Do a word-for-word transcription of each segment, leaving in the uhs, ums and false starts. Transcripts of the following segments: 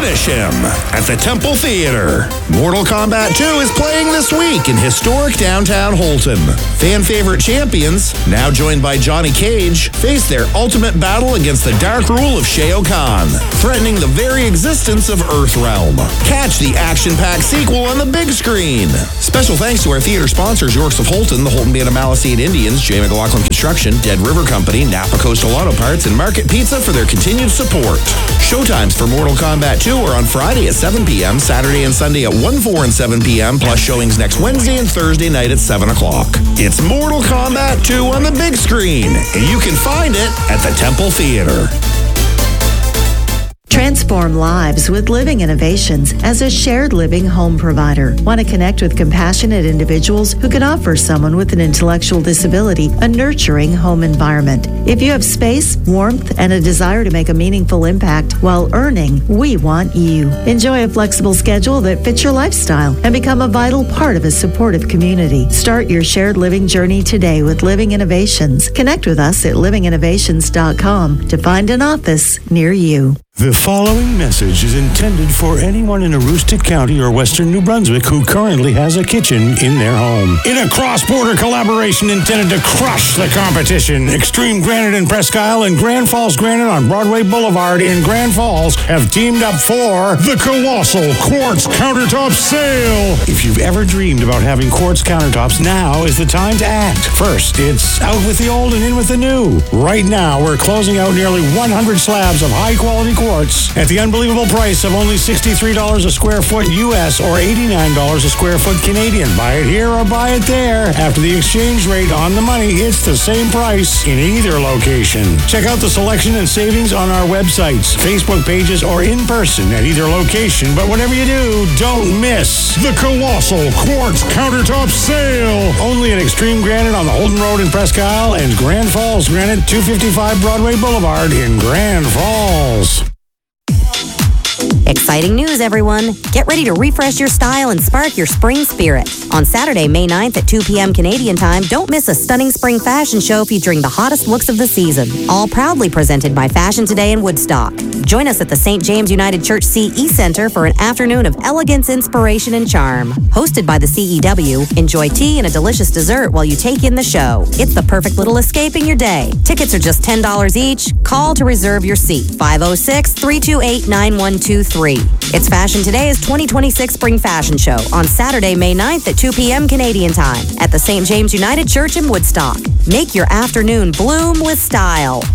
Finish him at the Temple Theater. Mortal Kombat two is playing this week in historic downtown Holton. Fan favorite champions, now joined by Johnny Cage, face their ultimate battle against the dark rule of Shao Kahn, threatening the very existence of Earthrealm. Catch the action-packed sequel on the big screen. Special thanks to our theater sponsors, Yorks of Holton, the Holton Band of Maliseet Indians, J. McLaughlin Construction, Dead River Company, Napa Coastal Auto Parts, and Market Pizza for their continued support. Showtimes for Mortal Kombat two are on Friday at seven p.m., Saturday and Sunday at one, four, and seven p.m., plus showings next Wednesday and Thursday night at seven o'clock. It's Mortal Kombat two on the big screen, and you can find it at the Temple Theater. Transform lives with Living Innovations as a shared living home provider. Want to connect with compassionate individuals who can offer someone with an intellectual disability a nurturing home environment. If you have space, warmth, and a desire to make a meaningful impact while earning, we want you. Enjoy a flexible schedule that fits your lifestyle and become a vital part of a supportive community. Start your shared living journey today with Living Innovations. Connect with us at living innovations dot com to find an office near you. The following message is intended for anyone in Aroostook County or Western New Brunswick who currently has a kitchen in their home. In a cross-border collaboration intended to crush the competition, Extreme Granite in Presque Isle and Grand Falls Granite on Broadway Boulevard in Grand Falls have teamed up for the Colossal Quartz Countertop Sale. If you've ever dreamed about having quartz countertops, now is the time to act. First, it's out with the old and in with the new. Right now, we're closing out nearly one hundred slabs of high-quality quartz at the unbelievable price of only sixty-three dollars a square foot U S or eighty-nine dollars a square foot Canadian. Buy it here or buy it there. After the exchange rate on the money, it's the same price in either location. Check out the selection and savings on our websites, Facebook pages, or in person at either location. But whatever you do, don't miss the Colossal Quartz Countertop Sale. Only at Extreme Granite on the Holton Road in Presque Isle and Grand Falls Granite, two fifty-five Broadway Boulevard in Grand Falls. Exciting news, everyone. Get ready to refresh your style and spark your spring spirit. On Saturday, May ninth at two p.m. Canadian time, don't miss a stunning spring fashion show featuring the hottest looks of the season. All proudly presented by Fashion Today in Woodstock. Join us at the Saint James United Church C E Center for an afternoon of elegance, inspiration, and charm. Hosted by the C E W, enjoy tea and a delicious dessert while you take in the show. It's the perfect little escape in your day. Tickets are just ten dollars each. Call to reserve your seat. five oh six, three two eight, nine one two three. It's Fashion Today's twenty twenty-six Spring Fashion Show on Saturday, May ninth at two p.m. Canadian time at the Saint James United Church in Woodstock. Make your afternoon bloom with style.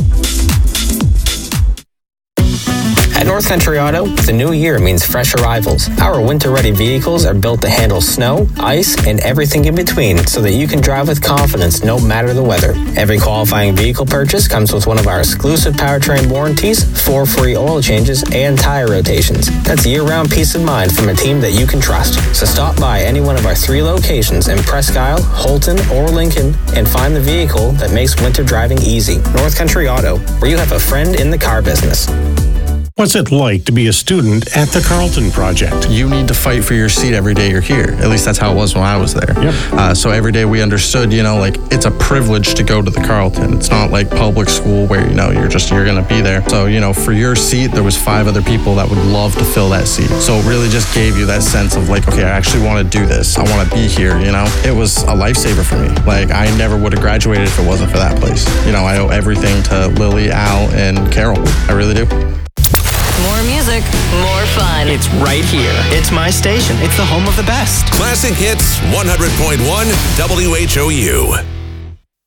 At North Country Auto, the new year means fresh arrivals. Our winter-ready vehicles are built to handle snow, ice, and everything in between so that you can drive with confidence no matter the weather. Every qualifying vehicle purchase comes with one of our exclusive powertrain warranties, four free oil changes, and tire rotations. That's year-round peace of mind from a team that you can trust. So stop by any one of our three locations in Presque Isle, Holton, or Lincoln and find the vehicle that makes winter driving easy. North Country Auto, where you have a friend in the car business. What's it like to be a student at the Carleton Project? You need to fight for your seat every day you're here. At least that's how it was when I was there. Yep. Uh, so every day we understood, you know, like it's a privilege to go to the Carleton. It's not like public school where, you know, you're just, you're going to be there. So, you know, for your seat, there was five other people that would love to fill that seat. So it really just gave you that sense of like, okay, I actually want to do this. I want to be here, you know? It was a lifesaver for me. Like I never would have graduated if it wasn't for that place. You know, I owe everything to Lily, Al, and Carol. I really do. More music, more fun. It's right here. It's my station. It's the home of the best. Classic Hits one hundred point one W H O U.